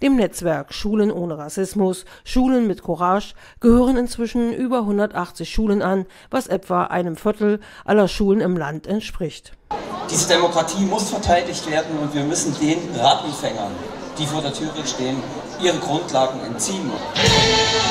Dem Netzwerk Schulen ohne Rassismus, Schulen mit Courage, gehören inzwischen über 180 Schulen an, was etwa einem Viertel aller Schulen im Land entspricht. Diese Demokratie muss verteidigt werden und wir müssen den Rattenfängern, die vor der Türe stehen, ihre Grundlagen entziehen.